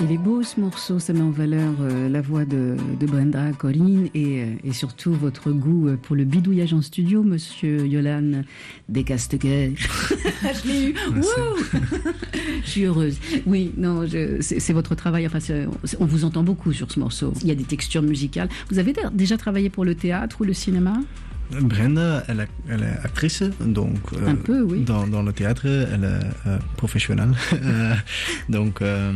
Il est beau ce morceau, ça met en valeur la voix de Brenda Collin et surtout votre goût pour le bidouillage en studio, monsieur Yolan Descasteguet. Je l'ai eu. Je suis heureuse. Oui, non, c'est votre travail. Enfin, on vous entend beaucoup sur ce morceau. Il y a des textures musicales. Vous avez déjà travaillé pour le théâtre ou le cinéma ? Brenda, elle est actrice, donc un peu, oui. Dans le théâtre, elle est professionnelle. Donc,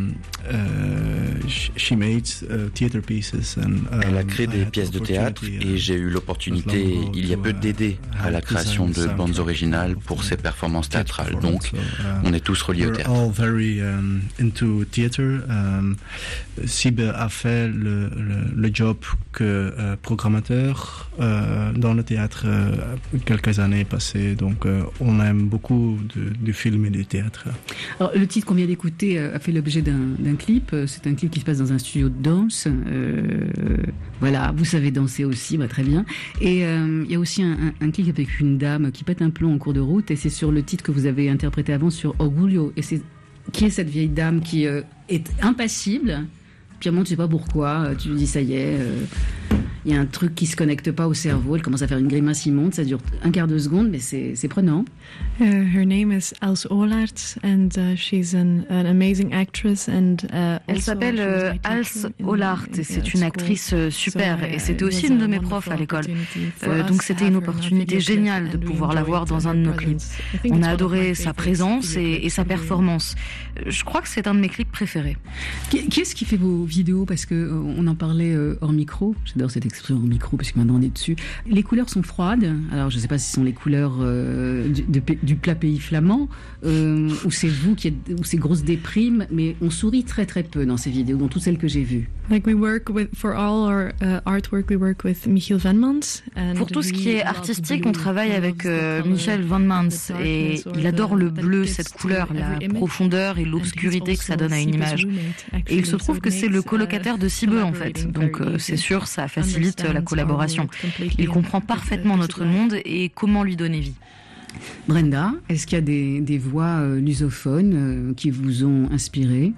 she made theater pieces. Elle a créé des pièces de théâtre et j'ai eu l'opportunité, il y a peu, d'aider à la création de bandes originales pour ses performances théâtrales. Donc, on est tous reliés au théâtre. We're all very into theater. Sibe a fait le job que programmateur dans le théâtre quelques années passées, donc on aime beaucoup du film et du théâtre. Alors, le titre qu'on vient d'écouter a fait l'objet d'un clip. C'est un clip qui se passe dans un studio de danse. Voilà, vous savez danser aussi, très bien. Et il y a aussi un clip avec une dame qui pète un plomb en cours de route, et c'est sur le titre que vous avez interprété avant, sur Orgullo. Et qui est cette vieille dame qui est impassible. Puis à un moment, tu sais pas pourquoi, tu te dis ça y est, il y a un truc qui se connecte pas au cerveau, elle commence à faire une grimace immonde, ça dure un quart de seconde, mais c'est prenant. Her name is Els Olaert and she's an amazing actress and elle s'appelle Els Olaert et c'est une actrice super et c'était aussi une de mes profs à l'école. Donc c'était une opportunité géniale de pouvoir la voir dans un de nos clips. On a adoré sa présence et sa performance. Je crois que c'est un de mes clips préférés. Qu'est-ce qui fait vos vidéos? Parce que on en parlait hors micro. J'adore cette expression hors micro parce que maintenant on est dessus. Les couleurs sont froides. Alors je ne sais pas si ce sont les couleurs du plat pays flamand ou c'est vous qui êtes, ou c'est grosse déprime, mais on sourit très très peu dans ces vidéos, dans toutes celles que j'ai vues. Like we work with, for all our artwork, we work with Michiel Venmans. Pour tout ce qui est artistique, on travaille avec Michiel Venmans et il adore le bleu, cette couleur, la profondeur et l'obscurité que ça donne à une image. Et il se trouve que c'est le colocataire de Sibe en fait, donc c'est sûr, ça facilite la collaboration. Il comprend parfaitement notre monde et comment lui donner vie. Brenda, est-ce qu'il y a des voix lusophones qui vous ont inspiré?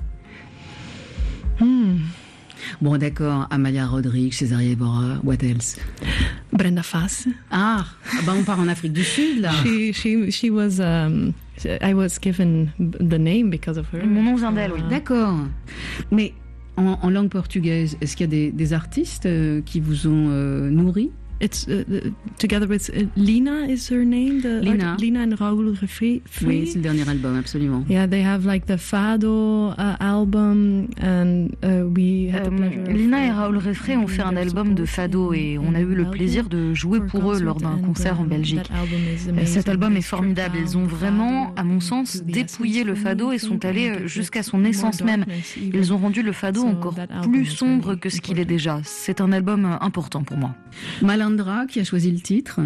Bon, d'accord, Amalia Rodrigues, Césaria Évora, what else? Brenda Fass. Ah, on part en Afrique du Sud, là. She was... I was given the name because of her. Mon nom vient d'elle, oui. D'accord. Mais en langue portugaise, est-ce qu'il y a des artistes qui vous ont nourri? It's together with Lina is her name. Lina. Lina and Raoul Refree. Oui, c'est le dernier album, absolument. Yeah, they have like the Fado album and we had the pleasure. Lina et Raoul Refree ont fait un album de Fado et on a eu le plaisir de jouer pour eux lors d'un concert en Belgique. Cet album est formidable. Ils ont vraiment, à mon sens, dépouillé le Fado et sont allés jusqu'à son essence même. Ils ont rendu le Fado encore plus sombre que ce qu'il est déjà. C'est un album important pour moi. Malandra qui a choisi le titre.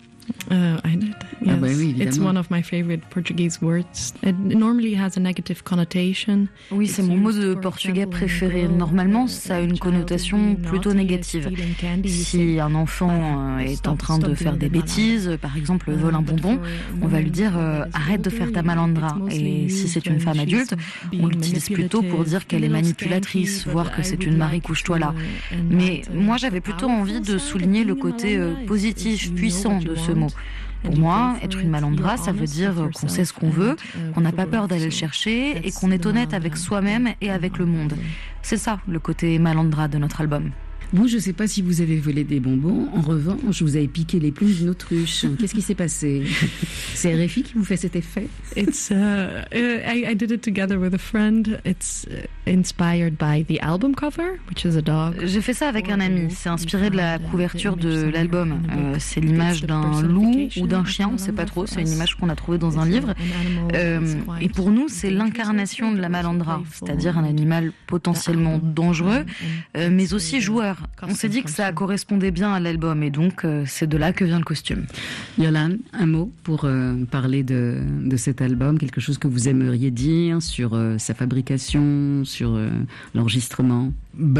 I did. Yes. Ah bah oui, évidemment. It's one of my favorite Portuguese words. It normally has a negative connotation. Oui, c'est mon mot de portugais préféré. Normalement, ça a une connotation plutôt négative. Si un enfant est en train de faire des bêtises, par exemple vole un bonbon, on va lui dire arrête de faire ta malandra. Et si c'est une femme adulte, on l'utilise plutôt pour dire qu'elle est manipulatrice, voire que c'est une Marie couche-toi là. Mais moi, j'avais plutôt envie de souligner le côté positif, puissant de ce mot. Pour moi, être une malandra, ça veut dire qu'on sait ce qu'on veut, qu'on n'a pas peur d'aller le chercher et qu'on est honnête avec soi-même et avec le monde. C'est ça, le côté malandra de notre album. Vous, je ne sais pas si vous avez volé des bonbons. En revanche, vous avez piqué les plumes d'une autruche. Qu'est-ce qui s'est passé? C'est RFI qui vous fait cet effet? It's I did it together with a friend. It's inspired by the album cover, which is a dog. J'ai fait ça avec un ami. C'est inspiré de la couverture de l'album. C'est l'image d'un loup ou d'un chien, on ne sait pas trop. C'est une image qu'on a trouvée dans un livre. Et pour nous, c'est l'incarnation de la malandra, c'est-à-dire un animal potentiellement dangereux, mais aussi joueur. On s'est dit que ça correspondait bien à l'album et donc c'est de là que vient le costume. Yolan, un mot pour parler de cet album, quelque chose que vous aimeriez dire sur sa fabrication, sur l'enregistrement?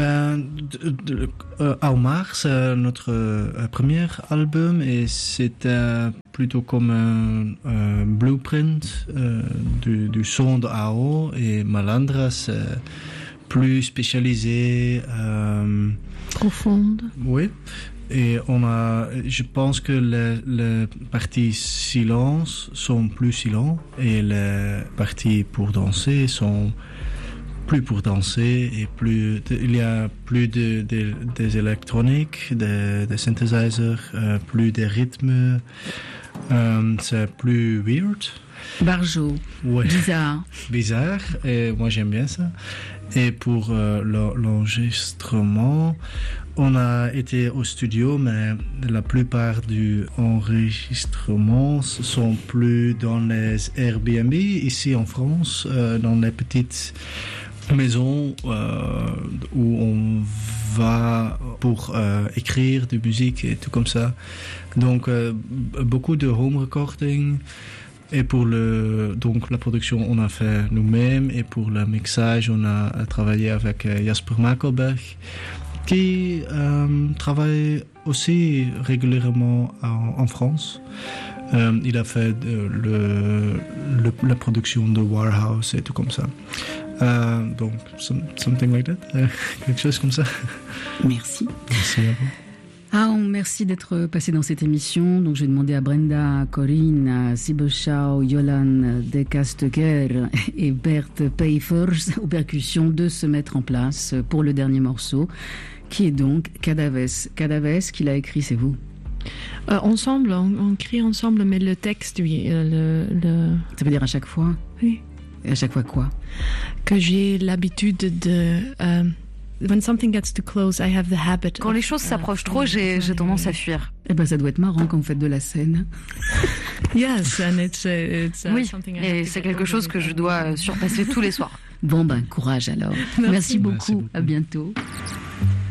Aumar, c'est notre premier album et c'était plutôt comme un blueprint du son de AO et Malandra, c'est plus spécialisée. Profonde. Oui. Et je pense que les parties silence sont plus silents et les parties pour danser sont plus pour danser et il y a plus des électroniques, des synthesizers, plus des rythmes. C'est plus weird. Barjo. Ouais. Bizarre. Et moi j'aime bien ça. Et pour l'enregistrement, on a été au studio, mais la plupart du enregistrements sont plus dans les Airbnb ici en France, dans les petites maisons où on va pour écrire de musique et tout comme ça. Donc beaucoup de home recording. Et pour la production, on a fait nous-mêmes. Et pour le mixage, on a travaillé avec Jasper Makelberg, qui travaille aussi régulièrement en France. Il a fait la production de Warhouse et tout comme ça. Donc, something like that. Quelque chose comme ça. Merci. Merci à vous. Merci d'être passé dans cette émission. Donc, je vais demander à Brenda, Corinne, Siboschau, Jolan de Casteguer et Berthe Payfors aux percussions de se mettre en place pour le dernier morceau, qui est donc Cadaves. Cadaves, qui l'a écrit, c'est vous? Ensemble, on écrit ensemble, mais le texte, oui. Ça veut dire à chaque fois? Oui. Et à chaque fois quoi? Que j'ai l'habitude de... When something gets too close, I have the habit. Quand les choses s'approchent trop, j'ai tendance à fuir. Eh ben, ça doit être marrant quand vous faites de la scène. Yes, and it's oui, something et c'est quelque chose que je dois surpasser tous les soirs. Bon, courage alors. Merci beaucoup. À bientôt.